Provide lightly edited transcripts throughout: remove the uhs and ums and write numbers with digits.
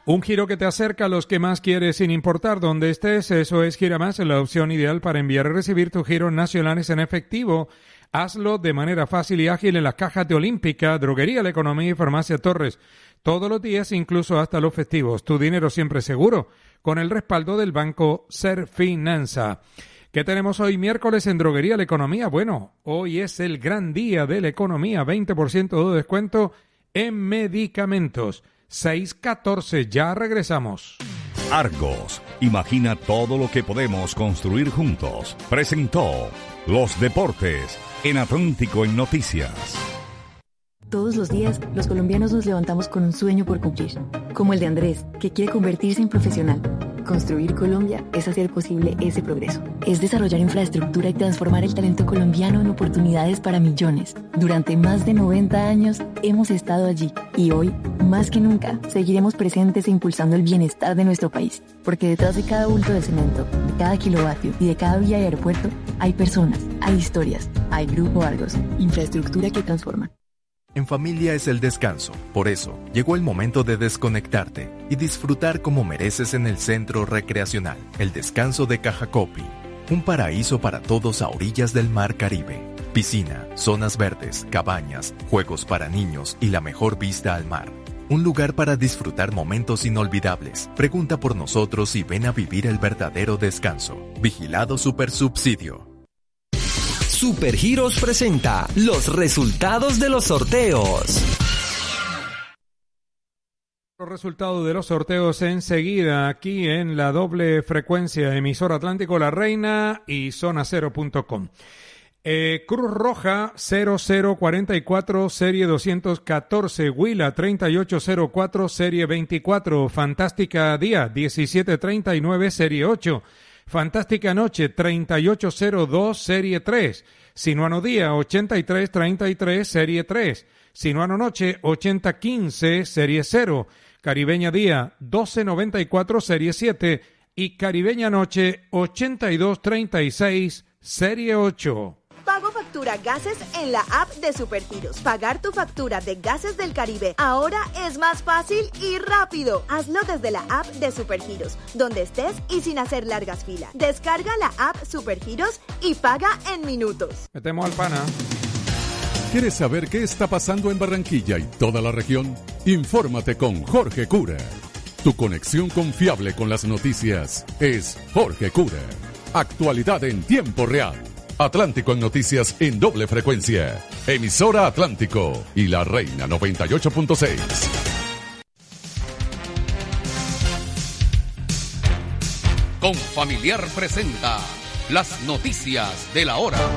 Un giro que te acerca a los que más quieres sin importar dónde estés. Eso es Giramás, la opción ideal para enviar y recibir tus giros nacionales en efectivo. Hazlo de manera fácil y ágil en las cajas de Olímpica, Droguería La Economía y Farmacia Torres. Todos los días, incluso hasta los festivos. Tu dinero siempre seguro, con el respaldo del banco Serfinanza. ¿Qué tenemos hoy miércoles en Droguería La Economía? Bueno, hoy es el gran día de la economía. 20% de descuento en medicamentos. 6:14, ya regresamos. Argos, imagina todo lo que podemos construir juntos. Presentó Los Deportes en Atlántico en Noticias. Todos los días, los colombianos nos levantamos con un sueño por cumplir, como el de Andrés, que quiere convertirse en profesional. Construir Colombia es hacer posible ese progreso. Es desarrollar infraestructura y transformar el talento colombiano en oportunidades para millones. Durante más de 90 años hemos estado allí y hoy, más que nunca, seguiremos presentes e impulsando el bienestar de nuestro país. Porque detrás de cada bulto de cemento, de cada kilovatio y de cada vía y aeropuerto, hay personas, hay historias, hay Grupo Argos, infraestructura que transforma. En familia es el descanso, por eso llegó el momento de desconectarte y disfrutar como mereces en el Centro Recreacional, el descanso de Cajacopi, un paraíso para todos a orillas del Mar Caribe. Piscina, zonas verdes, cabañas, juegos para niños y la mejor vista al mar. Un lugar para disfrutar momentos inolvidables. Pregunta por nosotros y ven a vivir el verdadero descanso. Vigilado Supersubsidio. Supergiros presenta los resultados de los sorteos. Los resultados de los sorteos enseguida aquí en la doble frecuencia, emisora Atlántico La Reina y zonacero.com. Cruz Roja 0044 serie 214, Huila 3804 serie 24, Fantástica Día 1739 serie 8, Fantástica Noche 3802 serie 3, Sinuano Día 8333 serie 3, Sinuano Noche 8015 serie 0, Caribeña Día 1294 serie 7 y Caribeña Noche 8236 serie 8. Pago factura gases en la app de Supergiros. Pagar tu factura de Gases del Caribe ahora es más fácil y rápido. Hazlo desde la app de Supergiros, donde estés y sin hacer largas filas. Descarga la app Supergiros y paga en minutos. Metemos al pana. ¿Quieres saber qué está pasando en Barranquilla y toda la región? Infórmate con Jorge Cura. Tu conexión confiable con las noticias es Jorge Cura. Actualidad en tiempo real. Atlántico en Noticias en doble frecuencia. Emisora Atlántico y La Reina 98.6. Confamiliar presenta las noticias de la hora.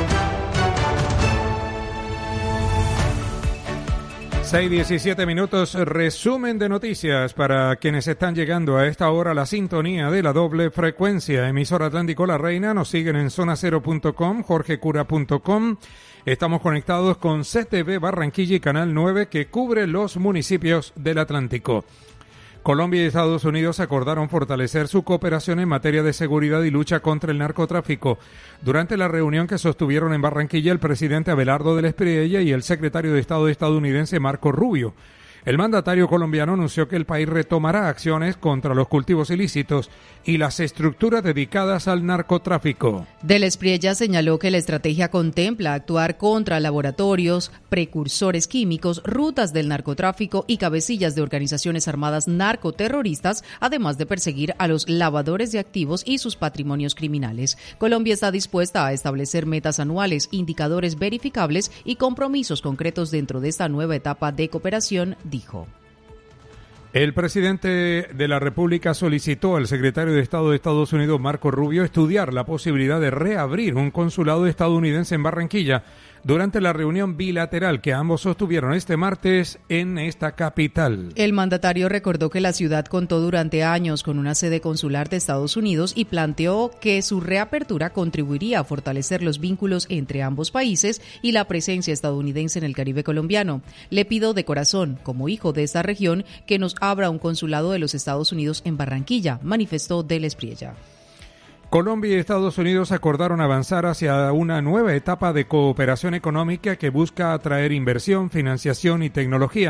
6:17 minutos, resumen de noticias para quienes están llegando a esta hora a la sintonía de la doble frecuencia. Emisora Atlántico La Reina, nos siguen en zonacero.com, jorgecura.com. Estamos conectados con CTV Barranquilla y Canal 9 que cubre los municipios del Atlántico. Colombia y Estados Unidos acordaron fortalecer su cooperación en materia de seguridad y lucha contra el narcotráfico. Durante la reunión que sostuvieron en Barranquilla el presidente Abelardo del Espriella y el secretario de Estado estadounidense Marco Rubio, el mandatario colombiano anunció que el país retomará acciones contra los cultivos ilícitos y las estructuras dedicadas al narcotráfico. Del Espriella señaló que la estrategia contempla actuar contra laboratorios, precursores químicos, rutas del narcotráfico y cabecillas de organizaciones armadas narcoterroristas, además de perseguir a los lavadores de activos y sus patrimonios criminales. Colombia está dispuesta a establecer metas anuales, indicadores verificables y compromisos concretos dentro de esta nueva etapa de cooperación, dijo. El presidente de la República solicitó al secretario de Estado de Estados Unidos, Marco Rubio, estudiar la posibilidad de reabrir un consulado estadounidense en Barranquilla durante la reunión bilateral que ambos sostuvieron este martes en esta capital. El mandatario recordó que la ciudad contó durante años con una sede consular de Estados Unidos y planteó que su reapertura contribuiría a fortalecer los vínculos entre ambos países y la presencia estadounidense en el Caribe colombiano. Le pido de corazón, como hijo de esta región, que nos abra un consulado de los Estados Unidos en Barranquilla, manifestó Del Espriella. Colombia y Estados Unidos acordaron avanzar hacia una nueva etapa de cooperación económica que busca atraer inversión, financiación y tecnología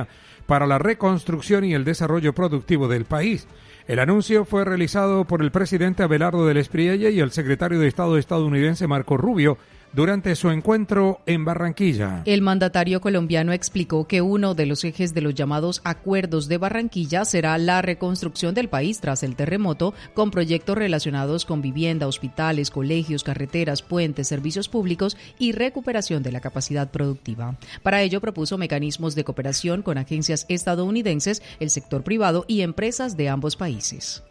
para la reconstrucción y el desarrollo productivo del país. El anuncio fue realizado por el presidente Abelardo del Espriella y el secretario de Estado estadounidense Marco Rubio durante su encuentro en Barranquilla. El mandatario colombiano explicó que uno de los ejes de los llamados acuerdos de Barranquilla será la reconstrucción del país tras el terremoto, con proyectos relacionados con vivienda, hospitales, colegios, carreteras, puentes, servicios públicos y recuperación de la capacidad productiva. Para ello propuso mecanismos de cooperación con agencias estadounidenses, el sector privado y empresas de ambos países.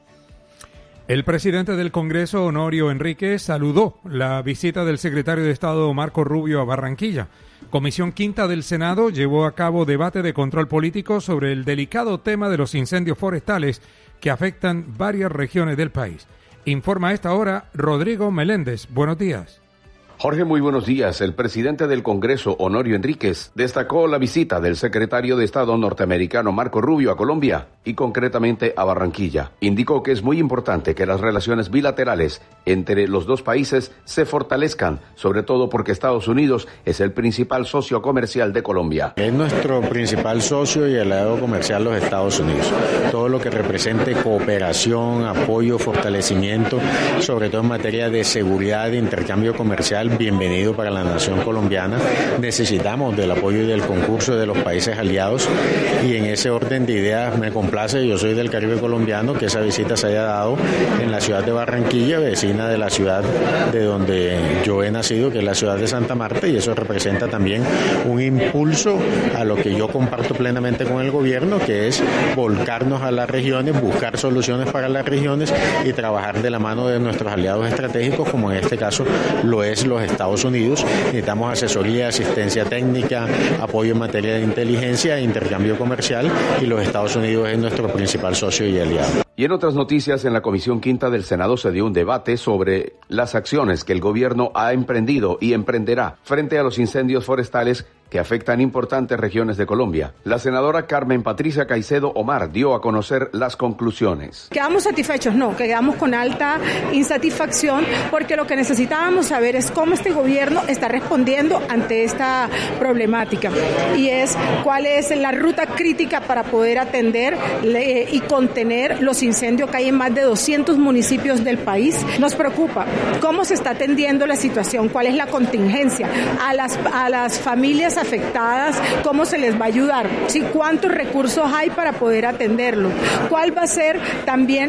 El presidente del Congreso, Honorio Enríquez, saludó la visita del secretario de Estado Marco Rubio a Barranquilla. Comisión Quinta del Senado llevó a cabo debate de control político sobre el delicado tema de los incendios forestales que afectan varias regiones del país. Informa a esta hora Rodrigo Meléndez. Buenos días. Jorge, muy buenos días. El presidente del Congreso, Honorio Enríquez, destacó la visita del secretario de Estado norteamericano Marco Rubio a Colombia y concretamente a Barranquilla. Indicó que es muy importante que las relaciones bilaterales entre los dos países se fortalezcan, sobre todo porque Estados Unidos es el principal socio comercial de Colombia. Es nuestro principal socio y aliado comercial los Estados Unidos. Todo lo que represente cooperación, apoyo, fortalecimiento, sobre todo en materia de seguridad e intercambio comercial, bienvenido para la nación colombiana. Necesitamos del apoyo y del concurso de los países aliados y en ese orden de ideas me complace, yo soy del Caribe colombiano, que esa visita se haya dado en la ciudad de Barranquilla, vecina de la ciudad de donde yo he nacido, que es la ciudad de Santa Marta, y eso representa también un impulso a lo que yo comparto plenamente con el gobierno, que es volcarnos a las regiones, buscar soluciones para las regiones y trabajar de la mano de nuestros aliados estratégicos, como en este caso lo es los Estados Unidos. Necesitamos asesoría, asistencia técnica, apoyo en materia de inteligencia e intercambio comercial, y los Estados Unidos es nuestro principal socio y aliado. Y en otras noticias, en la Comisión Quinta del Senado se dio un debate sobre las acciones que el gobierno ha emprendido y emprenderá frente a los incendios forestales que afectan importantes regiones de Colombia. La senadora Carmen Patricia Caicedo Omar dio a conocer las conclusiones. ¿Quedamos satisfechos? No, quedamos con alta insatisfacción, porque lo que necesitábamos saber es cómo este gobierno está respondiendo ante esta problemática, y es cuál es la ruta crítica para poder atender y contener los incendios que hay en más de 200 municipios del país. Nos preocupa cómo se está atendiendo la situación, cuál es la contingencia a las familias afectadas, cómo se les va a ayudar, ¿sí? Cuántos recursos hay para poder atenderlo, cuál va a ser también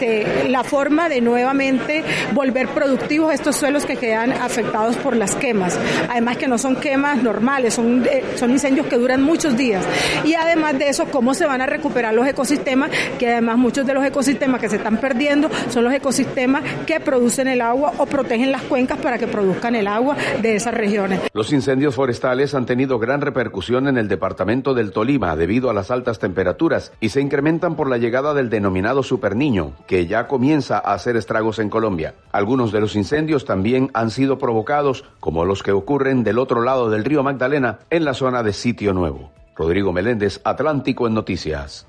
la forma de nuevamente volver productivos estos suelos que quedan afectados por las quemas, además que no son quemas normales, son incendios que duran muchos días, y además de eso, cómo se van a recuperar los ecosistemas, que además muchos de los ecosistemas que se están perdiendo son los ecosistemas que producen el agua o protegen las cuencas para que produzcan el agua de esas regiones. Los incendios forestales han tenido gran repercusión en el departamento del Tolima debido a las altas temperaturas y se incrementan por la llegada del denominado superniño, que ya comienza a hacer estragos en Colombia. Algunos de los incendios también han sido provocados, como los que ocurren del otro lado del río Magdalena, en la zona de Sitio Nuevo. Rodrigo Meléndez, Atlántico en Noticias.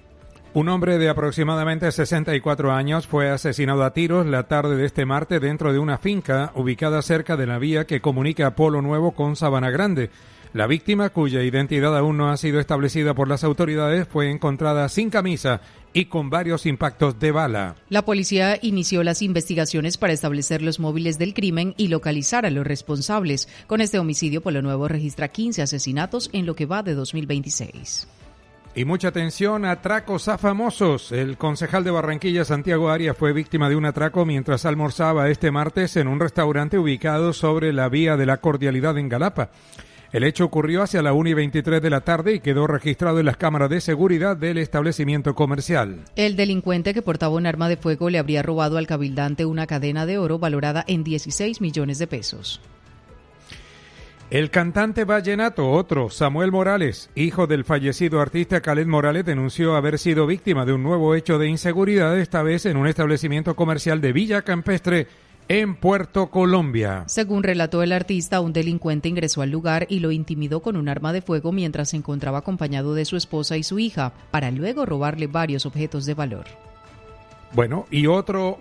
Un hombre de aproximadamente 64 años fue asesinado a tiros la tarde de este martes dentro de una finca ubicada cerca de la vía que comunica Polo Nuevo con Sabana Grande. La víctima, cuya identidad aún no ha sido establecida por las autoridades, fue encontrada sin camisa y con varios impactos de bala. La policía inició las investigaciones para establecer los móviles del crimen y localizar a los responsables. Con este homicidio, Polo Nuevo registra 15 asesinatos en lo que va de 2026. Y mucha atención, atracos a famosos. El concejal de Barranquilla, Santiago Arias, fue víctima de un atraco mientras almorzaba este martes en un restaurante ubicado sobre la vía de la Cordialidad en Galapa. El hecho ocurrió hacia la 1:23 de la tarde y quedó registrado en las cámaras de seguridad del establecimiento comercial. El delincuente, que portaba un arma de fuego, le habría robado al cabildante una cadena de oro valorada en 16 millones de pesos. El cantante vallenato, otro, Samuel Morales, hijo del fallecido artista Khaled Morales, denunció haber sido víctima de un nuevo hecho de inseguridad, esta vez en un establecimiento comercial de Villa Campestre, en Puerto Colombia. Según relató el artista, un delincuente ingresó al lugar y lo intimidó con un arma de fuego mientras se encontraba acompañado de su esposa y su hija, para luego robarle varios objetos de valor. Bueno, y otro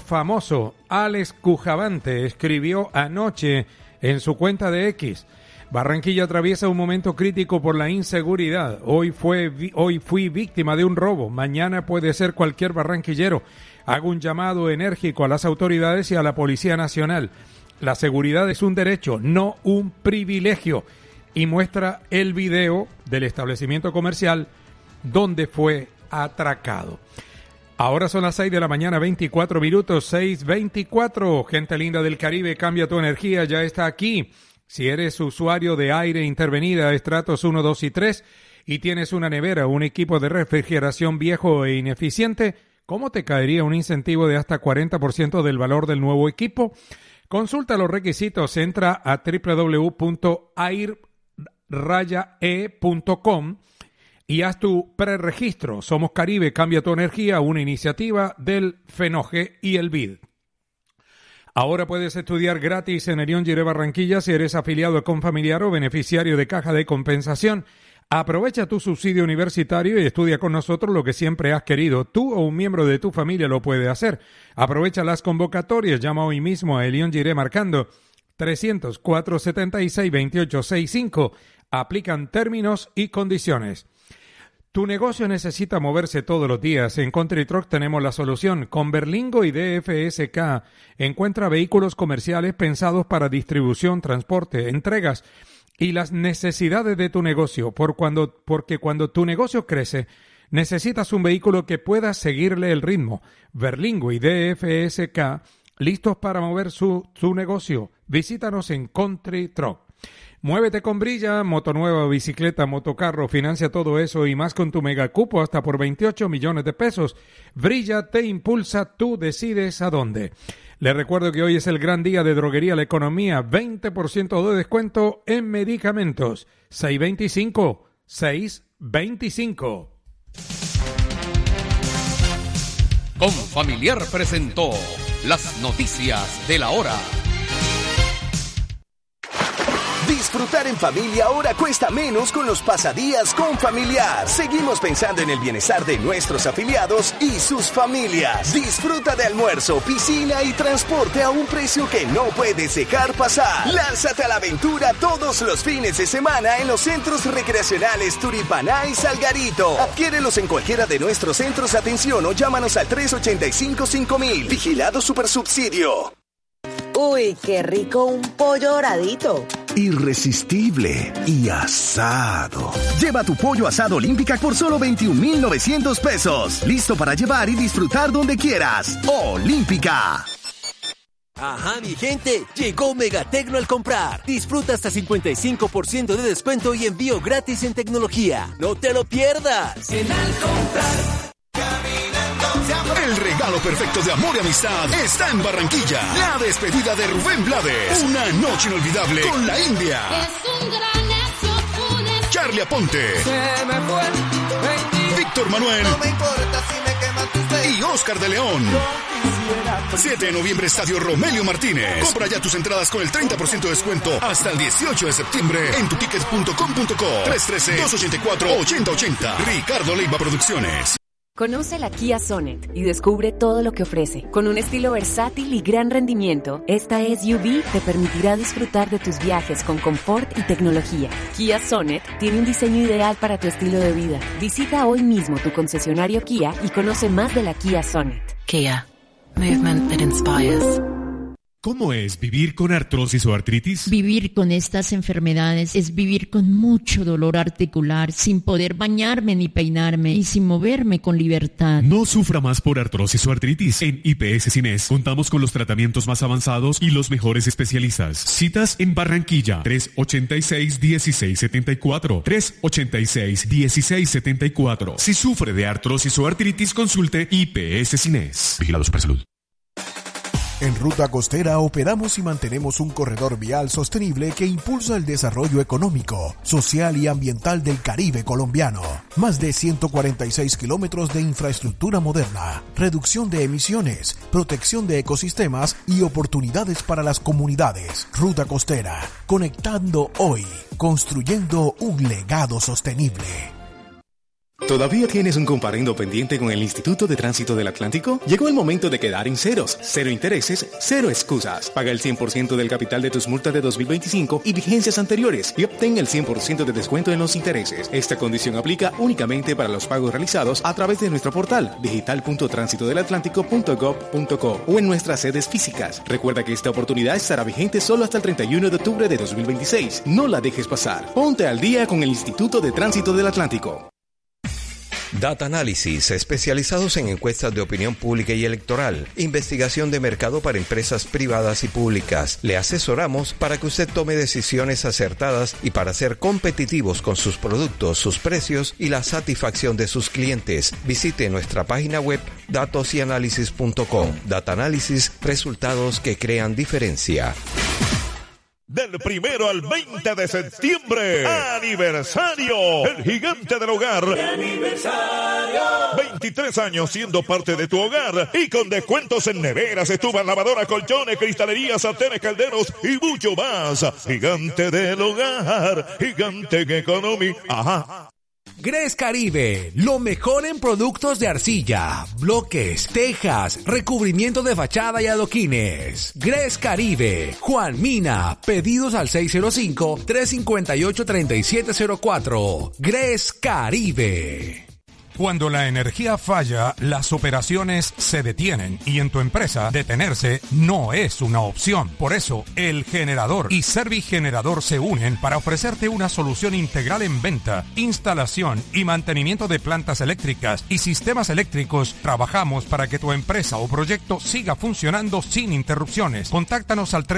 famoso, Alex Cujavante, escribió anoche en su cuenta de X: Barranquilla atraviesa un momento crítico por la inseguridad. Hoy fui víctima de un robo. Mañana puede ser cualquier barranquillero. Hago un llamado enérgico a las autoridades y a la Policía Nacional. La seguridad es un derecho, no un privilegio. Y muestra el video del establecimiento comercial donde fue atracado. Ahora son las 6 de la mañana, 24 minutos, 6:24. Gente linda del Caribe, cambia tu energía, ya está aquí. Si eres usuario de aire intervenida, estratos 1, 2 y 3, y tienes una nevera o un equipo de refrigeración viejo e ineficiente, ¿cómo te caería un incentivo de hasta 40% del valor del nuevo equipo? Consulta los requisitos, entra a www.air-e.com y haz tu preregistro. Somos Caribe, cambia tu energía, una iniciativa del FENOGE y el BID. Ahora puedes estudiar gratis en Elión Giré Barranquilla si eres afiliado a Confamiliar o beneficiario de Caja de Compensación. Aprovecha tu subsidio universitario y estudia con nosotros lo que siempre has querido. Tú o un miembro de tu familia lo puede hacer. Aprovecha las convocatorias. Llama hoy mismo a Elión Giré marcando 300-476-2865. Aplican términos y condiciones. Tu negocio necesita moverse todos los días. En Country Truck tenemos la solución. Con Berlingo y DFSK encuentra vehículos comerciales pensados para distribución, transporte, entregas y las necesidades de tu negocio. Porque cuando tu negocio crece, necesitas un vehículo que pueda seguirle el ritmo. Berlingo y DFSK listos para mover su negocio. Visítanos en Country Truck. Muévete con Brilla, moto nueva, bicicleta, motocarro, financia todo eso y más con tu megacupo hasta por 28 millones de pesos. Brilla te impulsa, tú decides a dónde. Les recuerdo que hoy es el gran día de Droguería La Economía, 20% de descuento en medicamentos. 625. Confamiliar presentó las noticias de la hora. Disfrutar en familia ahora cuesta menos con los pasadías Confamiliar. Seguimos pensando en el bienestar de nuestros afiliados y sus familias. Disfruta de almuerzo, piscina y transporte a un precio que no puedes dejar pasar. Lánzate a la aventura todos los fines de semana en los centros recreacionales Turipaná y Salgarito. Adquiérelos en cualquiera de nuestros centros de atención o llámanos al 385-5000. Vigilado Supersubsidio. Uy, qué rico un pollo doradito. Irresistible y asado. Lleva tu pollo asado Olímpica por solo 21,900 pesos. Listo para llevar y disfrutar donde quieras. Olímpica. Ajá, mi gente, llegó Megatecno al comprar. Disfruta hasta 55% de descuento y envío gratis en tecnología. ¡No te lo pierdas! En Al Comprar. El regalo perfecto de amor y amistad está en Barranquilla. La despedida de Rubén Blades. Una noche inolvidable con la India. Es un gran necio, Charly Aponte. Se me fue. Víctor Manuel. No me importa si me queman tus besos. Y Oscar de León. 7 de noviembre, Estadio Romelio Martínez. Compra ya tus entradas con el 30% de descuento hasta el 18 de septiembre en tutickets.com.co. 313-284-8080. Ricardo Leiva Producciones. Conoce la Kia Sonet y descubre todo lo que ofrece. Con un estilo versátil y gran rendimiento, esta SUV te permitirá disfrutar de tus viajes con confort y tecnología. Kia Sonet tiene un diseño ideal para tu estilo de vida. Visita hoy mismo tu concesionario Kia y conoce más de la Kia Sonet. Kia. Movement that inspires. ¿Cómo es vivir con artrosis o artritis? Vivir con estas enfermedades es vivir con mucho dolor articular, sin poder bañarme ni peinarme y sin moverme con libertad. No sufra más por artrosis o artritis. En IPS Cines contamos con los tratamientos más avanzados y los mejores especialistas. Citas en Barranquilla, 386-1674, 386-1674. Si sufre de artrosis o artritis, consulte IPS Cines. Vigilado Supersalud. En Ruta Costera operamos y mantenemos un corredor vial sostenible que impulsa el desarrollo económico, social y ambiental del Caribe colombiano. Más de 146 kilómetros de infraestructura moderna, reducción de emisiones, protección de ecosistemas y oportunidades para las comunidades. Ruta Costera, conectando hoy, construyendo un legado sostenible. ¿Todavía tienes un comparendo pendiente con el Instituto de Tránsito del Atlántico? Llegó el momento de quedar en ceros. Cero intereses, cero excusas. Paga el 100% del capital de tus multas de 2025 y vigencias anteriores y obtén el 100% de descuento en los intereses. Esta condición aplica únicamente para los pagos realizados a través de nuestro portal digital.transitodelatlántico.gov.co o en nuestras sedes físicas. Recuerda que esta oportunidad estará vigente solo hasta el 31 de octubre de 2026. No la dejes pasar. Ponte al día con el Instituto de Tránsito del Atlántico. Data Analysis, especializados en encuestas de opinión pública y electoral, investigación de mercado para empresas privadas y públicas. Le asesoramos para que usted tome decisiones acertadas y para ser competitivos con sus productos, sus precios y la satisfacción de sus clientes. Visite nuestra página web datosyanalysis.com. Data Analysis, resultados que crean diferencia. Del 1 al 20 de septiembre, aniversario, el gigante del hogar. ¡Aniversario! 23 años siendo parte de tu hogar y con descuentos en neveras, estufas, lavadoras, colchones, cristalerías, sartenes, calderos y mucho más. Gigante del hogar, gigante en economía. Ajá. Gres Caribe, lo mejor en productos de arcilla, bloques, tejas, recubrimiento de fachada y adoquines. Gres Caribe, Juan Mina, pedidos al 605-358-3704. Gres Caribe. Cuando la energía falla, las operaciones se detienen y en tu empresa detenerse no es una opción. Por eso, El Generador y Servigenerador se unen para ofrecerte una solución integral en venta, instalación y mantenimiento de plantas eléctricas y sistemas eléctricos. Trabajamos para que tu empresa o proyecto siga funcionando sin interrupciones. Contáctanos al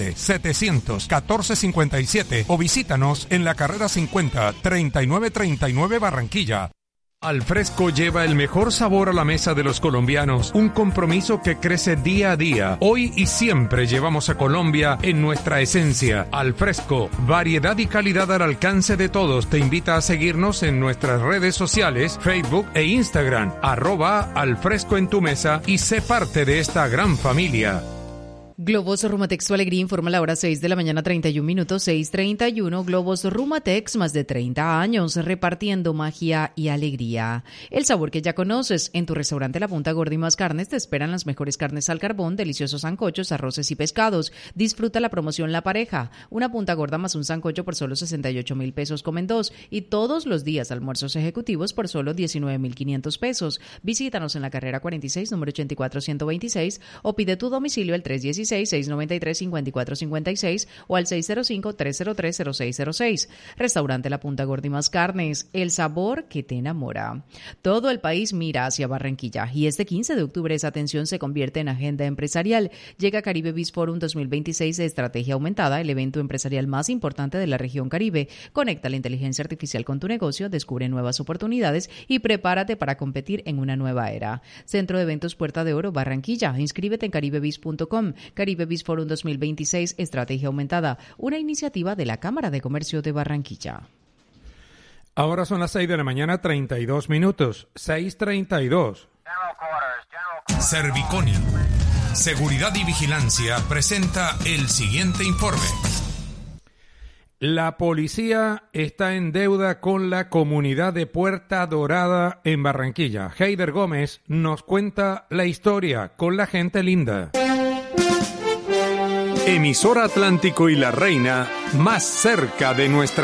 311-700-1457 o visítanos en la carrera 50, 3939 Barranquilla. Alfresco lleva el mejor sabor a la mesa de los colombianos, un compromiso que crece día a día. Hoy y siempre llevamos a Colombia en nuestra esencia. Alfresco, variedad y calidad al alcance de todos. Te invita a seguirnos en nuestras redes sociales, Facebook e Instagram, @Alfresco en tu mesa y sé parte de esta gran familia. Globos Rumatex Tu Alegría informa la hora 6 de la mañana, 31 minutos, 6:31. Globos Rumatex, más de 30 años repartiendo magia y alegría. El sabor que ya conoces. En tu restaurante La Punta Gorda y Más Carnes te esperan las mejores carnes al carbón, deliciosos sancochos, arroces y pescados. Disfruta la promoción La Pareja. Una punta gorda más un sancocho por solo 68,000 pesos comen dos. Y todos los días almuerzos ejecutivos por solo 19,500 pesos. Visítanos en la carrera 46, número 84126 o pide tu domicilio al 316-693-5456 o al 605-303-0606. Restaurante La Punta Gorda y Más Carnes, el sabor que te enamora. Todo el país mira hacia Barranquilla y este 15 de octubre esa atención se convierte en agenda empresarial. Llega Caribe Biz Forum 2026 de Estrategia Aumentada, el evento empresarial más importante de la región Caribe. Conecta la inteligencia artificial con tu negocio, descubre nuevas oportunidades y prepárate para competir en una nueva era. Centro de Eventos Puerta de Oro, Barranquilla. Inscríbete en caribebiz.com. Caribe Biz Forum 2026, Estrategia Aumentada, una iniciativa de la Cámara de Comercio de Barranquilla. Ahora son las 6 de la mañana, 32 minutos. 6:32. Serviconi, Seguridad y Vigilancia, presenta el siguiente informe. La policía está en deuda con la comunidad de Puerta Dorada en Barranquilla. Heider Gómez nos cuenta la historia con la gente linda. Emisora Atlántico y La Reina, más cerca de nuestra